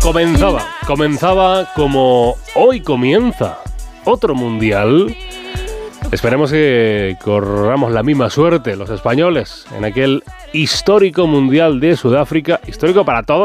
Comenzaba como hoy comienza otro mundial. Esperemos que corramos la misma suerte los españoles en aquel histórico mundial de Sudáfrica, histórico para todos.